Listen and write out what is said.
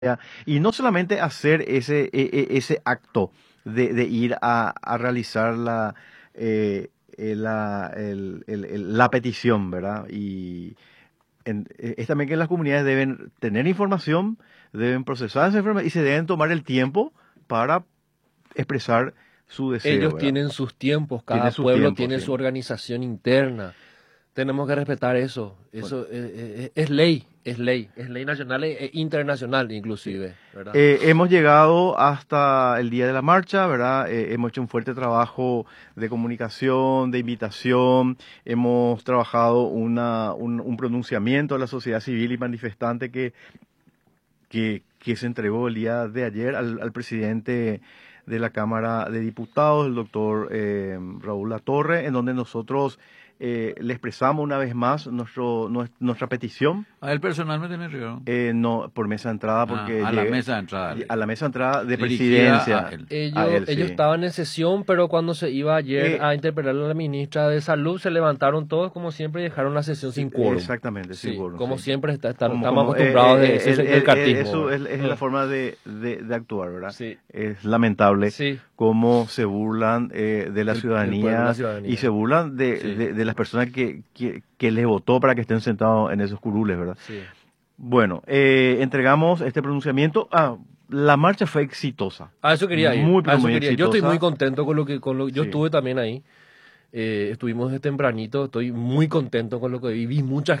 Y no solamente hacer ese acto de ir a realizar la petición, ¿verdad? Y es también que las comunidades deben tener información, deben procesar esa información y se deben tomar el tiempo para expresar su deseo, Ellos ¿verdad? tienen sus tiempos, Tiene cada sus pueblo tiempos, tiene sí. su organización interna. Tenemos que respetar eso. Bueno, Eso es ley, es ley nacional e internacional sí. inclusive, ¿verdad? Hemos llegado hasta el día de la marcha, ¿verdad? Hemos hecho un fuerte trabajo de comunicación, de invitación, hemos trabajado un pronunciamiento de la sociedad civil y manifestante que se entregó el día de ayer al presidente de la Cámara de Diputados, el doctor Raúl Latorre, en donde nosotros le expresamos una vez más nuestra petición. A él personalmente le entregaron. No, por mesa de entrada, porque A la mesa de entrada. a la mesa de entrada de Dirigida a presidencia, él. a él, Ellos sí. estaban en sesión, pero cuando se iba ayer Eh, a interpelar a la ministra de Salud, se levantaron todos como siempre y dejaron la sesión sin quórum. Exactamente, sin Sí, quórum, como sí. siempre estamos Como, acostumbrados de ese del cartismo. eso ¿Verdad? es la forma de actuar, ¿verdad? Sí, Es lamentable sí, cómo se burlan de la del pueblo, de ciudadanía la y ciudadanía. se burlan Sí, de las personas que les votó para que estén sentados en esos curules, ¿verdad? sí. Bueno, entregamos este pronunciamiento. La marcha fue exitosa, A eso quería ir, muy, a pero eso muy quería. Yo estoy muy exitosa. contento yo Sí. estuve también ahí, estuvimos desde tempranito, estoy muy contento con lo que vi mucha